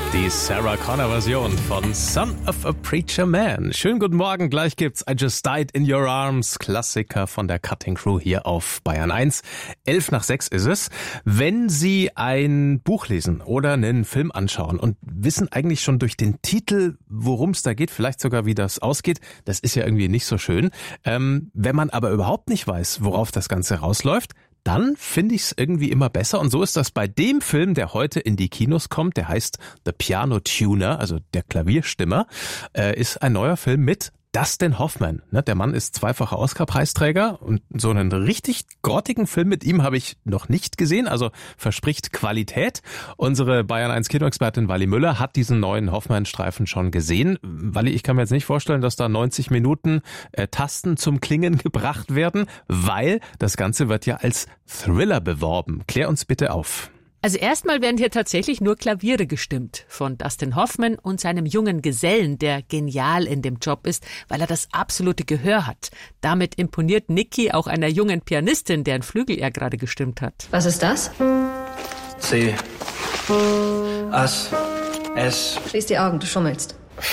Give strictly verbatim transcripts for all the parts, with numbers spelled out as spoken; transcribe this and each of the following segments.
Die Sarah Connor-Version von Son of a Preacher Man. Schönen guten Morgen, gleich gibt's I Just Died in Your Arms, Klassiker von der Cutting Crew hier auf Bayern eins. Elf nach sechs ist es. Wenn Sie ein Buch lesen oder einen Film anschauen und wissen eigentlich schon durch den Titel, worum es da geht, vielleicht sogar wie das ausgeht, das ist ja irgendwie nicht so schön. Ähm, wenn man aber überhaupt nicht weiß, worauf das Ganze rausläuft, dann finde ich es irgendwie immer besser. Und so ist das bei dem Film, der heute in die Kinos kommt. Der heißt The Piano Tuner, also der Klavierstimmer, äh, ist ein neuer Film mit Dustin Hoffman. Ne, der Mann ist zweifacher Oscar-Preisträger und so einen richtig grottigen Film mit ihm habe ich noch nicht gesehen, also verspricht Qualität. Unsere Bayern eins Kinoexpertin Wally Müller hat diesen neuen Hoffman-Streifen schon gesehen. Wally, ich kann mir jetzt nicht vorstellen, dass da neunzig Minuten äh, Tasten zum Klingen gebracht werden, weil das Ganze wird ja als Thriller beworben. Klär uns bitte auf. Also erstmal werden hier tatsächlich nur Klaviere gestimmt von Dustin Hoffman und seinem jungen Gesellen, der genial in dem Job ist, weil er das absolute Gehör hat. Damit imponiert Nicky auch einer jungen Pianistin, deren Flügel er gerade gestimmt hat. Was ist das? C. As. S. Schließ die Augen, du schummelst.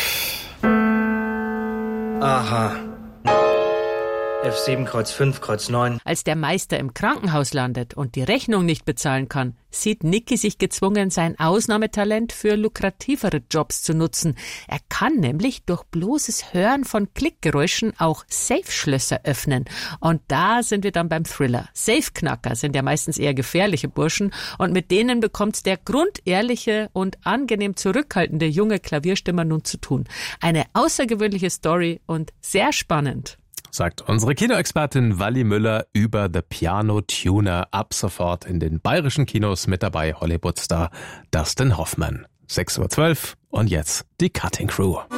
Aha. F sieben, Kreuz fünf, Kreuz neun. Als der Meister im Krankenhaus landet und die Rechnung nicht bezahlen kann, sieht Nicky sich gezwungen, sein Ausnahmetalent für lukrativere Jobs zu nutzen. Er kann nämlich durch bloßes Hören von Klickgeräuschen auch Safe-Schlösser öffnen. Und da sind wir dann beim Thriller. Safe-Knacker sind ja meistens eher gefährliche Burschen und mit denen bekommt der grundehrliche und angenehm zurückhaltende junge Klavierstimmer nun zu tun. Eine außergewöhnliche Story und sehr spannend. Sagt unsere Kinoexpertin Wally Müller über The Piano Tuner. Ab sofort in den bayerischen Kinos mit dabei Hollywoodstar Dustin Hoffman. sechs Uhr zwölf und jetzt die Cutting Crew.